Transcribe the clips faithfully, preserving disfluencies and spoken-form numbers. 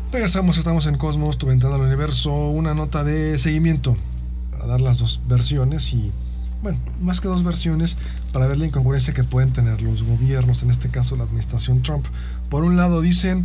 Regresamos, estamos en Cosmos, tu ventana al universo, una nota de seguimiento para dar las dos versiones y, bueno, más que dos versiones, para ver la incongruencia que pueden tener los gobiernos, en este caso la administración Trump. Por un lado dicen,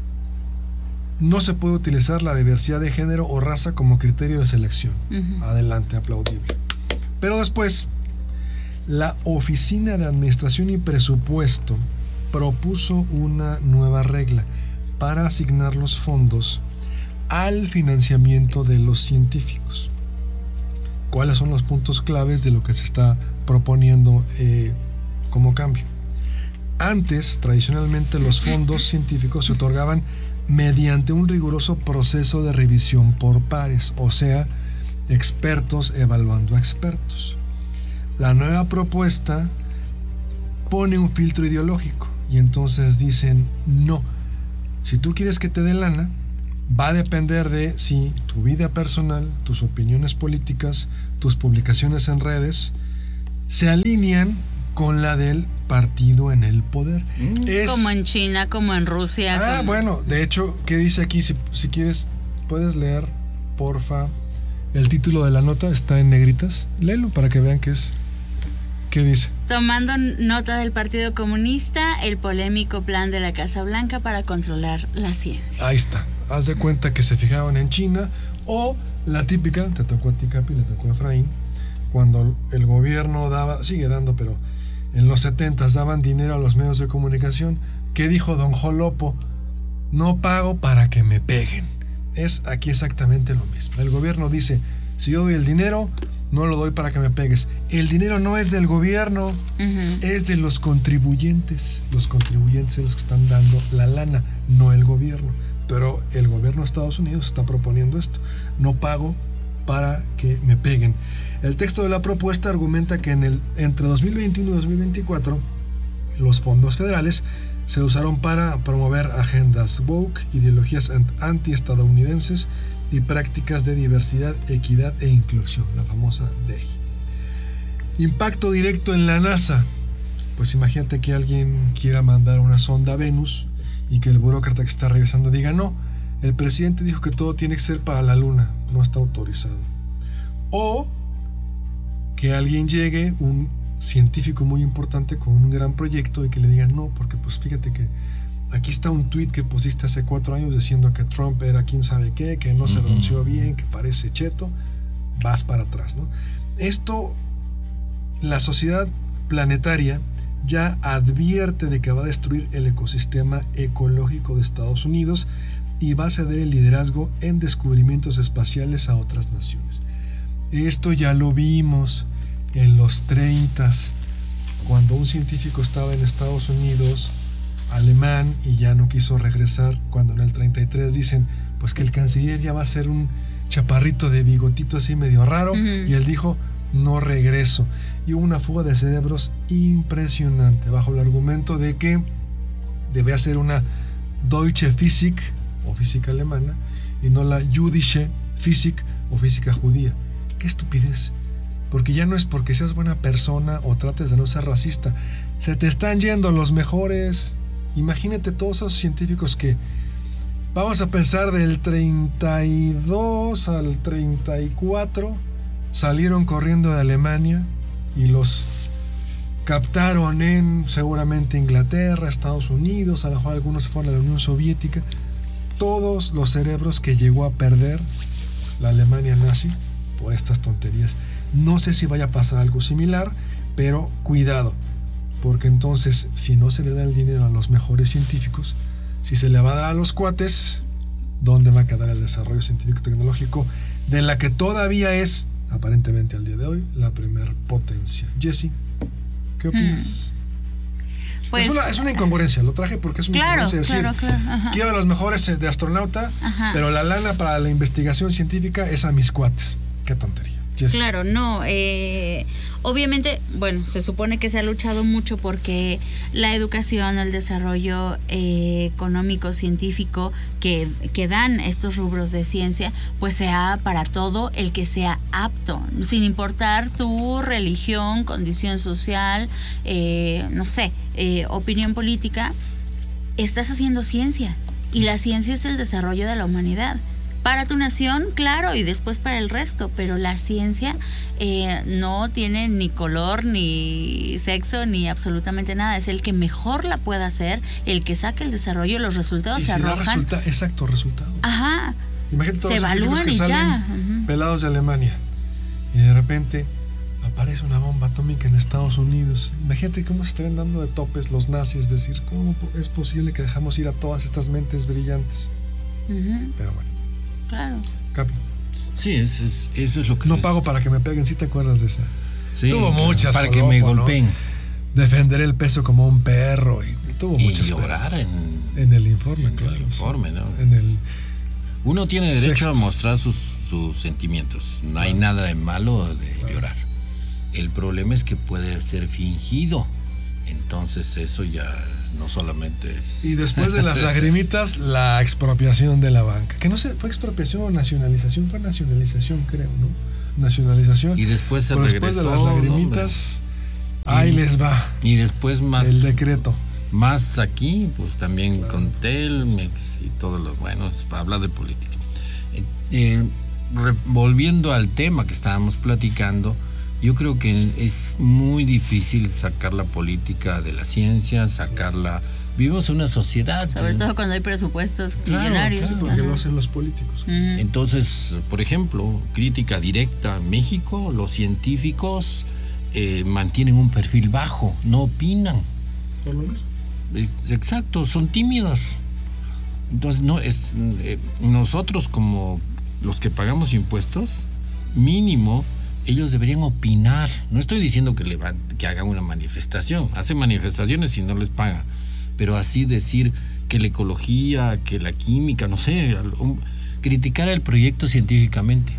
no se puede utilizar la diversidad de género o raza como criterio de selección. Uh-huh. Adelante, aplaudible. Pero después, la Oficina de Administración y Presupuesto propuso una nueva regla para asignar los fondos al financiamiento de los científicos. ¿Cuáles son los puntos claves de lo que se está proponiendo eh, como cambio? Antes, tradicionalmente, los fondos científicos se otorgaban mediante un riguroso proceso de revisión por pares, o sea, expertos evaluando a expertos. La nueva propuesta pone un filtro ideológico y entonces dicen, no, si tú quieres que te dé lana, va a depender de si tu vida personal, tus opiniones políticas, tus publicaciones en redes se alinean con la del partido en el poder. Mm. Es, como en China, como en Rusia. Ah, como... bueno, de hecho, ¿qué dice aquí? Si, si quieres, puedes leer, porfa, el título de la nota, está en negritas. Léelo para que vean qué es. ¿Qué dice? Tomando nota del Partido Comunista, el polémico plan de la Casa Blanca para controlar la ciencia. Ahí está. Haz de cuenta que se fijaban en China, o la típica, te tocó a ti, Capi, le tocó a Efraín, cuando el gobierno daba, sigue dando, pero en los setentas daban dinero a los medios de comunicación. ¿Qué dijo don Jolopo? No pago para que me peguen. Es aquí exactamente lo mismo. El gobierno dice, si yo doy el dinero, no lo doy para que me pegues. El dinero no es del gobierno, uh-huh. es de los contribuyentes. Los contribuyentes son los que están dando la lana, no el gobierno. Pero el gobierno de Estados Unidos está proponiendo esto. No pago para que me peguen. El texto de la propuesta argumenta que en el, entre dos mil veintiuno y dos mil veinticuatro los fondos federales se usaron para promover agendas woke, ideologías anti-estadounidenses y prácticas de diversidad, equidad e inclusión, la famosa D E I. Impacto directo en la NASA. Pues imagínate que alguien quiera mandar una sonda a Venus y que el burócrata que está revisando diga, no, el presidente dijo que todo tiene que ser para la luna, no está autorizado. O que alguien llegue, un científico muy importante con un gran proyecto, y que le digan, no, porque pues fíjate que aquí está un tweet que pusiste hace cuatro años diciendo que Trump era quién sabe qué, que no se bronceó bien, que parece cheto, vas para atrás, ¿no? Esto, la sociedad planetaria ya advierte de que va a destruir el ecosistema ecológico de Estados Unidos y va a ceder el liderazgo en descubrimientos espaciales a otras naciones. Esto ya lo vimos en los treintas, cuando un científico estaba en Estados Unidos, alemán, y ya no quiso regresar, cuando en el treinta y tres dicen pues que el canciller ya va a ser un chaparrito de bigotito así medio raro, uh-huh. y él dijo, no regreso. Y hubo una fuga de cerebros impresionante, bajo el argumento de que debe ser una Deutsche Physik, o física alemana, y no la Jüdische Physik, o física judía. ¡Qué estupidez! Porque ya no es porque seas buena persona o trates de no ser racista. Se te están yendo los mejores. Imagínate todos esos científicos que, vamos a pensar, del treinta y dos al treinta y cuatro salieron corriendo de Alemania y los captaron en seguramente Inglaterra, Estados Unidos, a lo mejor algunos fueron a la Unión Soviética. Todos los cerebros que llegó a perder la Alemania nazi por estas tonterías. No sé si vaya a pasar algo similar, pero cuidado, porque entonces si no se le da el dinero a los mejores científicos, si se le va a dar a los cuates, ¿dónde va a quedar el desarrollo científico-tecnológico de la que todavía es, aparentemente al día de hoy, la primer potencia? Jessy, ¿qué opinas? Hmm. Pues, es, una, es una incongruencia, lo traje porque es una claro, incongruencia decir, claro, claro, quiero a los mejores de astronauta, ajá. pero la lana para la investigación científica es a mis cuates. Qué tontería. Yes. Claro, no, eh, obviamente, bueno, se supone que se ha luchado mucho porque la educación, el desarrollo eh, económico, científico que, que dan estos rubros de ciencia, pues sea para todo el que sea apto, sin importar tu religión, condición social, eh, no sé, eh, opinión política, estás haciendo ciencia. Y la ciencia es el desarrollo de la humanidad. Para tu nación, claro, y después para el resto, pero la ciencia eh, no tiene ni color, ni sexo, ni absolutamente nada. Es el que mejor la pueda hacer, el que saque el desarrollo, los resultados y se si da arrojan. Resulta, exacto, resultado. Ajá. Imagínate todos se los científicos evalúan que y salen ya. Uh-huh. pelados de Alemania y de repente aparece una bomba atómica en Estados Unidos. Imagínate cómo se estarían dando de topes los nazis, decir, ¿cómo es posible que dejamos ir a todas estas mentes brillantes? Uh-huh. Pero bueno. Claro. Capi. Sí, es, es, eso es lo que... No es. pago para que me peguen, ¿sí te acuerdas de esa? Sí, tuvo claro, muchas. para Jolopo, que me golpeen. ¿no? Defender el peso como un perro. Y tuvo y muchas. llorar en, en el informe, en claro. el informe, ¿no? En el... Uno tiene derecho Sexto. a mostrar sus, sus sentimientos. No claro. hay nada de malo de claro. llorar. El problema es que puede ser fingido. Entonces eso ya no solamente es... Y después de las lagrimitas, la expropiación de la banca. Que no sé, ¿fue expropiación o nacionalización? Fue nacionalización, creo, ¿no? Nacionalización. Y después se Pero regresó. Después de las lagrimitas, no, ahí y, les va. Y después más... El decreto. Más aquí, pues también claro, con Telmex y todo lo bueno, habla de política. Eh, eh, re, volviendo al tema que estábamos platicando, yo creo que es muy difícil sacar la política de la ciencia, sacarla... Vivimos en una sociedad... Sobre todo cuando hay presupuestos claro, millonarios. Claro, porque lo hacen los políticos. Uh-huh. Entonces, por ejemplo, crítica directa en México, los científicos eh, mantienen un perfil bajo, no opinan. Por lo mismo. Exacto, son tímidos. Entonces, no es eh, nosotros como los que pagamos impuestos, mínimo... ellos deberían opinar. No estoy diciendo que, le va, que hagan una manifestación. Hacen manifestaciones y no les pagan. Pero así decir que la ecología, que la química, no sé, un, criticar el proyecto científicamente.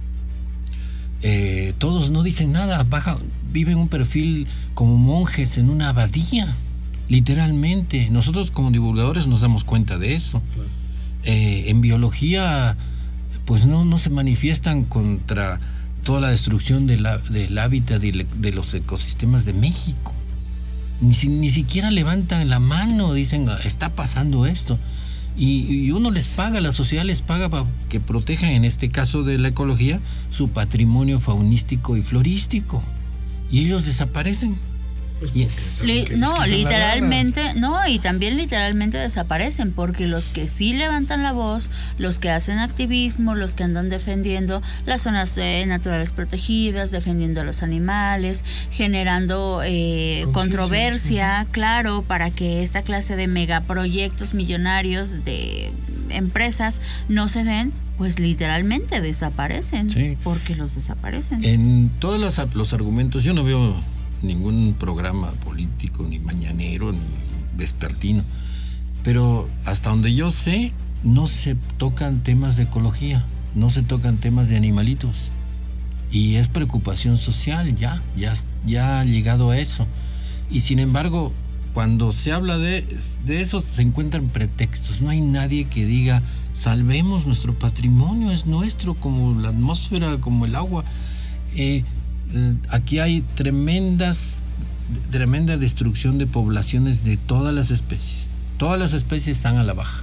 Eh, todos no dicen nada, baja, viven un perfil como monjes en una abadía, literalmente. Nosotros como divulgadores nos damos cuenta de eso. Claro. Eh, en biología, pues no, no se manifiestan contra... toda la destrucción de la, del hábitat de, de los ecosistemas de México. Ni, ni siquiera levantan la mano, dicen, está pasando esto. Y, y uno les paga, la sociedad les paga para que protejan, en este caso de la ecología, su patrimonio faunístico y florístico. Y ellos desaparecen. Pues y, li, no, literalmente, no, y también literalmente desaparecen, porque los que sí levantan la voz, los que hacen activismo, los que andan defendiendo las zonas eh, naturales protegidas, defendiendo a los animales, generando eh, controversia, sí. Claro, para que esta clase de megaproyectos millonarios de empresas no se den, pues literalmente desaparecen, sí. Porque los desaparecen. En todos los, los argumentos, yo no veo ningún programa político, ni mañanero, ni vespertino, pero hasta donde yo sé, no se tocan temas de ecología, no se tocan temas de animalitos, y es preocupación social, ya, ya, ya ha llegado a eso, y sin embargo, cuando se habla de, de eso, se encuentran pretextos, no hay nadie que diga, salvemos nuestro patrimonio, es nuestro, como la atmósfera, como el agua. eh, Aquí hay tremendas, tremenda destrucción de poblaciones de todas las especies. Todas las especies están a la baja.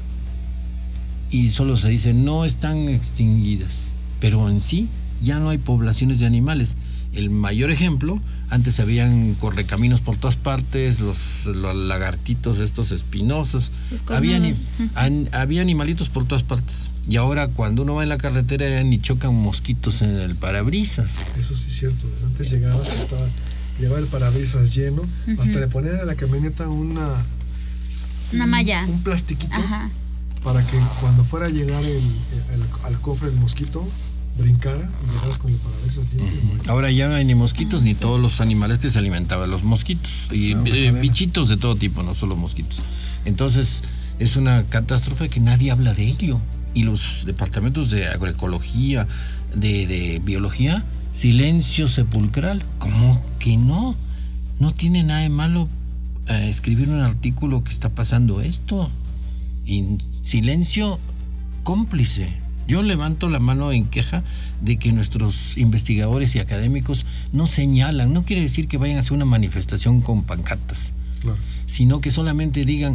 Y solo se dice, no están extinguidas. Pero en sí, ya no hay poblaciones de animales. El mayor ejemplo, antes habían correcaminos por todas partes, los, los lagartitos estos espinosos. Había, an, había animalitos por todas partes. Y ahora cuando uno va en la carretera ya ni chocan mosquitos en el parabrisas. Eso sí es cierto. Antes llegabas y estaba, llevaba el parabrisas lleno. Uh-huh. Hasta le ponían a la camioneta una... Una un, malla. Un plastiquito. Ajá. Para que cuando fuera a llegar el, el, al cofre el mosquito... brincara y llegaras con el parabrisas limpio. Uh-huh. Ahora ya no hay ni mosquitos ni todos los animales que se alimentaban, los mosquitos y no, eh, bichitos de todo tipo, no solo mosquitos. Entonces es una catástrofe que nadie habla de ello. Y los departamentos de agroecología, de, de biología, silencio sepulcral. ¿Cómo que no? No tiene nada de malo eh, escribir un artículo que está pasando esto. Y silencio cómplice. Yo levanto la mano en queja de que nuestros investigadores y académicos no señalan, no quiere decir que vayan a hacer una manifestación con pancartas, claro. Sino que solamente digan,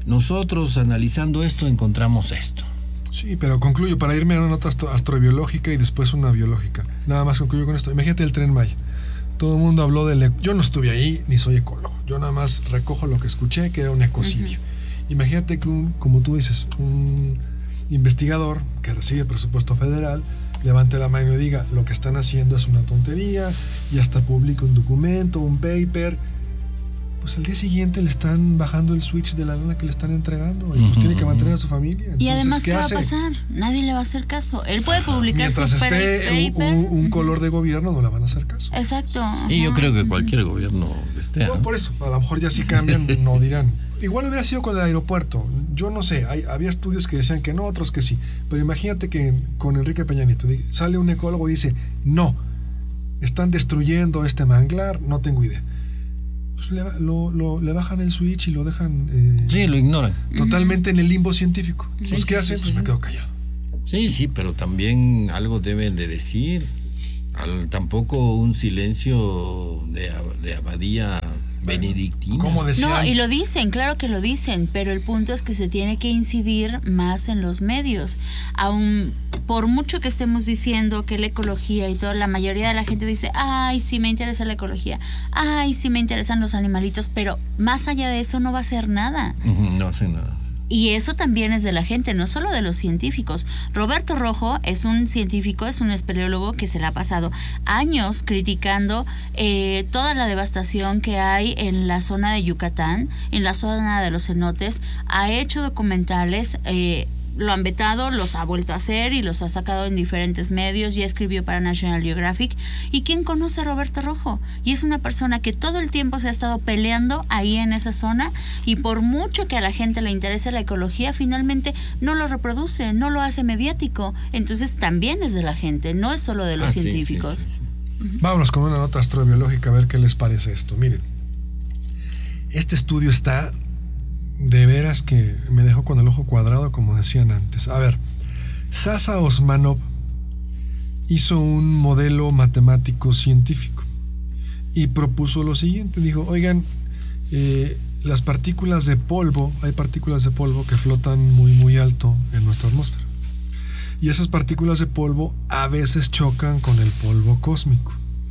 nosotros analizando esto encontramos esto. Sí, pero concluyo, para irme a una nota astro- astrobiológica y después una biológica. Nada más concluyo con esto. Imagínate el Tren Maya. Todo el mundo habló del... Yo no estuve ahí, ni soy ecólogo. Yo nada más recojo lo que escuché, que era un ecocidio. Uh-huh. Imagínate que un, como tú dices, un investigador que recibe presupuesto federal levante la mano y diga, lo que están haciendo es una tontería, y hasta publica un documento, un paper. Pues al día siguiente le están bajando el switch de la lana que le están entregando y pues uh-huh, tiene que mantener a su familia. Entonces, y además, ¿qué, ¿qué va hace? a pasar? Nadie le va a hacer caso. Él puede publicar mientras su esté paper. Un, un, un color de gobierno, no le van a hacer caso. Exacto. Uh-huh. Y yo creo que cualquier gobierno esté. No, por eso, a lo mejor ya si cambian, no dirán. Igual hubiera sido con el aeropuerto. Yo no sé, hay, había estudios que decían que no, otros que sí. Pero imagínate que con Enrique Peña Nieto sale un ecólogo y dice, no, están destruyendo este manglar, no tengo idea. Pues le, lo, lo, le bajan el switch y lo dejan eh, sí, lo ignoran totalmente en el limbo científico. Sí, pues sí, ¿qué hacen? sí, Pues sí. me quedo callado. Sí, sí, pero también algo deben de decir. Al, tampoco un silencio de, de abadía benedictina. ¿Cómo decían? No, y lo dicen, claro que lo dicen, pero el punto es que se tiene que incidir más en los medios. Aún por mucho que estemos diciendo que la ecología y toda la mayoría de la gente dice, ay, sí me interesa la ecología, ay, sí me interesan los animalitos, pero más allá de eso no va a hacer nada. Uh-huh, no hace nada. Y eso también es de la gente, no solo de los científicos. Roberto Rojo es un científico, es un espeleólogo que se le ha pasado años criticando eh, toda la devastación que hay en la zona de Yucatán, en la zona de los cenotes. Ha hecho documentales, eh, lo han vetado, los ha vuelto a hacer y los ha sacado en diferentes medios, ya escribió para National Geographic. ¿Y quién conoce a Roberto Rojo? Y es una persona que todo el tiempo se ha estado peleando ahí en esa zona, y por mucho que a la gente le interese la ecología, finalmente no lo reproduce, no lo hace mediático. Entonces también es de la gente, no es solo de los ah, científicos. Sí, sí, sí, sí. Vámonos con una nota astrobiológica a ver qué les parece esto. Miren, este estudio está... de veras que me dejó con el ojo cuadrado, como decían antes. A ver, Sasa Osmanov hizo un modelo matemático científico y propuso lo siguiente. Dijo, oigan, eh, las partículas de polvo, hay partículas de polvo que flotan muy muy alto en nuestra atmósfera, y esas partículas de polvo a veces chocan con el polvo cósmico.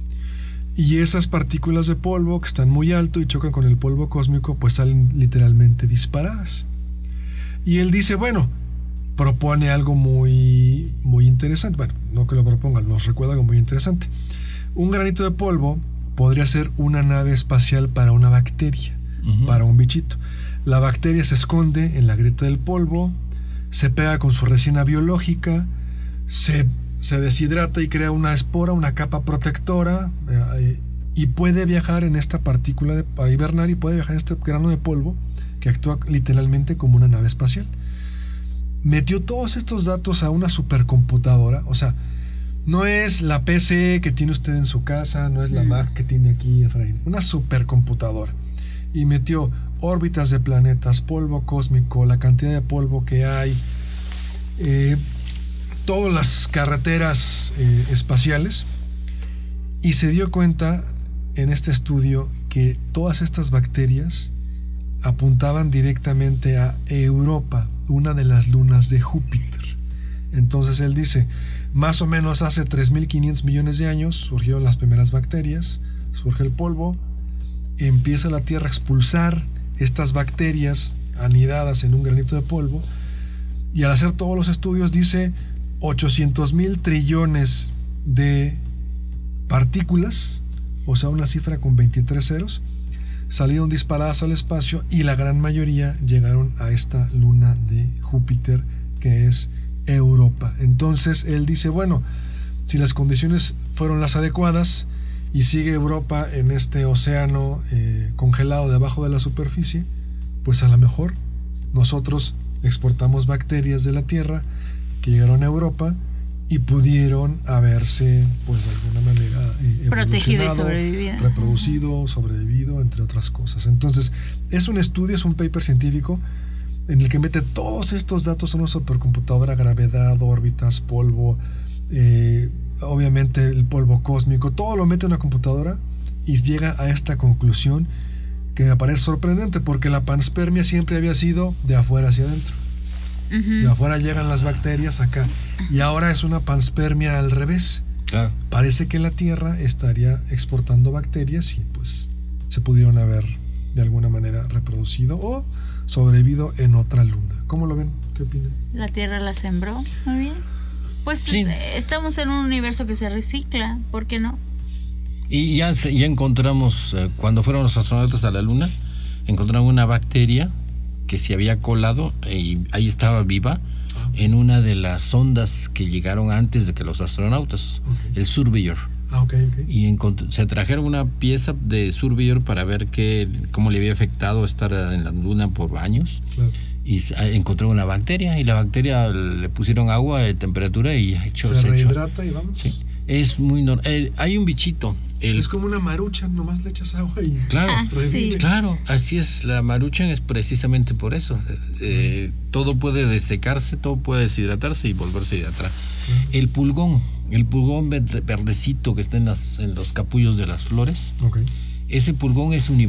Y esas partículas de polvo que están muy alto y chocan con el polvo cósmico, pues salen literalmente disparadas. Y él dice, bueno, propone algo muy, muy interesante. Bueno, no que lo propongan, nos recuerda algo muy interesante. Un granito de polvo podría ser una nave espacial para una bacteria, uh-huh. para un bichito. La bacteria se esconde en la grieta del polvo, se pega con su resina biológica, se... se deshidrata y crea una espora, una capa protectora, eh, y puede viajar en esta partícula de, para hibernar, y puede viajar en este grano de polvo que actúa literalmente como una nave espacial. Metió todos estos datos a una supercomputadora, o sea, no es la P C que tiene usted en su casa, no es la Mac que tiene aquí Efraín, una supercomputadora. Y metió órbitas de planetas, polvo cósmico, la cantidad de polvo que hay, eh, todas las carreteras eh, espaciales, y se dio cuenta en este estudio que todas estas bacterias apuntaban directamente a Europa, una de las lunas de Júpiter. Entonces él dice, más o menos hace tres mil quinientos millones de años surgieron las primeras bacterias, surge el polvo, empieza la Tierra a expulsar estas bacterias anidadas en un granito de polvo, y al hacer todos los estudios dice ochocientos mil trillones de partículas, o sea, una cifra con veintitrés ceros, salieron disparadas al espacio, y la gran mayoría llegaron a esta luna de Júpiter, que es Europa. Entonces él dice, bueno, si las condiciones fueron las adecuadas y sigue Europa en este océano eh, congelado debajo de la superficie, pues a lo mejor nosotros exportamos bacterias de la Tierra que llegaron a Europa y pudieron haberse, pues de alguna manera, eh, protegido y sobrevivido, reproducido, sobrevivido, entre otras cosas. Entonces, es un estudio, es un paper científico en el que mete todos estos datos en una supercomputadora, gravedad, órbitas, polvo, eh, obviamente el polvo cósmico, todo lo mete en una computadora y llega a esta conclusión que me parece sorprendente, porque la panspermia siempre había sido de afuera hacia adentro. Uh-huh. De afuera llegan las bacterias acá. Y ahora es una panspermia al revés. Claro. Parece que la Tierra estaría exportando bacterias y pues se pudieron haber de alguna manera reproducido o sobrevivido en otra luna. ¿Cómo lo ven? ¿Qué opinan? La Tierra la sembró. Muy bien. Pues sí. es, estamos en un universo que se recicla. ¿Por qué no? Y ya, ya encontramos, eh, cuando fueron los astronautas a la Luna, encontraron una bacteria que se había colado y ahí estaba viva ah, en una de las sondas que llegaron antes de que los astronautas, okay. el Surveyor. Ah, ok, ok. Y encont- se trajeron una pieza de Surveyor para ver qué, cómo le había afectado estar en la Luna por años. Claro. Y encontró una bacteria y la bacteria le pusieron agua de temperatura y echó, se, se rehidrata echó. Y vamos. Sí. Es muy normal. Eh, hay un bichito. El... Es como una maruchan, nomás le echas agua y claro, ah, sí. claro, así es. La maruchan es precisamente por eso. Eh, todo puede desecarse, todo puede deshidratarse y volverse a hidratar. Uh-huh. El pulgón, el pulgón verde, verdecito que está en, las, en los capullos de las flores, okay. ese pulgón es universal.